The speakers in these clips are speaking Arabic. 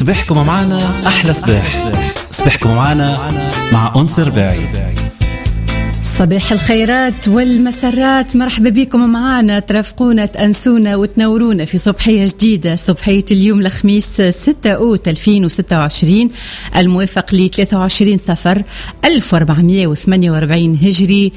صباحكم معنا أحلى صباح. صباحكم معنا مع أنس رباعي. صباح الخيرات والمسرات، مرحبا بكم معنا، ترافقونا تأنسونا وتنورونا في صبحية جديدة، صبحية اليوم الخميس 6 أوت 2026 الموافق ل 23 صفر 1448 هجري،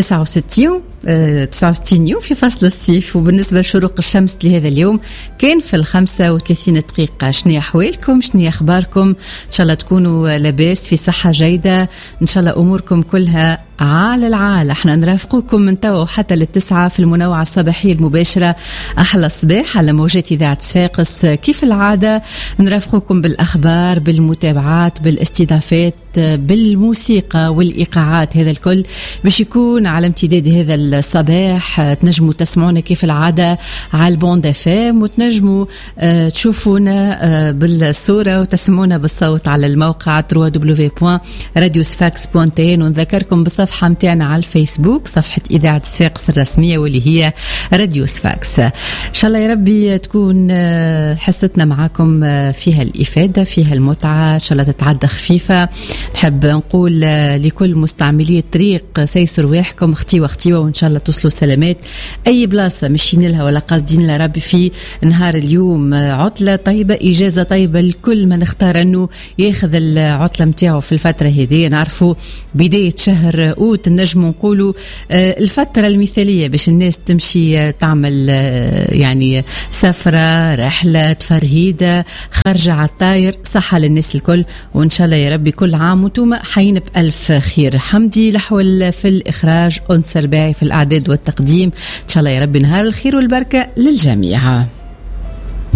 69 يوم في فصل الصيف. وبالنسبة لشروق الشمس لهذا اليوم كان في 35 دقيقة. شنو أحوالكم؟ شنو أخباركم؟ إن شاء الله تكونوا لاباس في صحة جيدة، إن شاء الله أموركم كلها على العالة. احنا نرافقوكم من توا حتى للتسعة في المنوعة الصباحية المباشرة أحلى صباح على موجات إذاعة صفاقس. كيف العادة نرافقوكم بالأخبار، بالمتابعات، بالاستضافات، بالموسيقى والإيقاعات، هذا الكل باش يكون على امتداد هذا الصباح. تنجموا تسمعونا كيف العادة على البوند FM، وتنجموا تشوفونا بالصورة وتسمعونا بالصوت على الموقع www.radiosfax.tn. ونذكركم بالصفحة متاعنا على الفيسبوك، صفحة إذاعة صفاقس الرسمية واللي هي راديو صفاقس. إن شاء الله يا ربي تكون حصتنا معاكم فيها الإفادة، فيها المتعة، إن شاء الله تتعدى خفيفة. نحب نقول لكل مستعملي الطريق سيسوا رواحكم، اختيوا وإن شاء الله توصلوا سلامات. أي بلاصة مشينا لها ولا قاصدين لها ربي في نهار اليوم عطلة طيبة، إجازة طيبة لكل من اختار أنه ياخذ العطلة متاعه في الفترة هذه. نعرفوا بداية شهر أوت نجم نقولوا الفترة المثالية باش الناس تمشي تعمل يعني سفرة، رحلة، فرهيدة، خرجة على الطاير. صحة للناس الكل، وإن شاء الله يا ربي كل عام وانتم حين بألف خير. حمدي لحول في الإخراج، أنس رباعي في الإعداد والتقديم. إن شاء الله يا ربي نهار الخير والبركة للجميع.